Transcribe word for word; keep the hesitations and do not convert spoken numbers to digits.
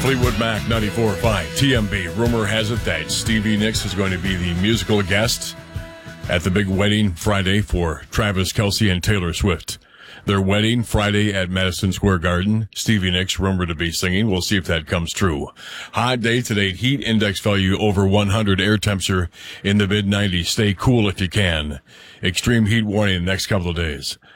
Fleetwood Mac ninety-four point five T M B. Rumor has it that Stevie Nicks is going to be the musical guest at the big wedding Friday for Travis Kelce and Taylor Swift. Their wedding Friday at Madison Square Garden. Stevie Nicks rumored to be singing. We'll see if that comes true. Hot day today. Heat index value over one hundred. Air temperature in the mid nineties. Stay cool if you can. Extreme heat warning the next couple of days.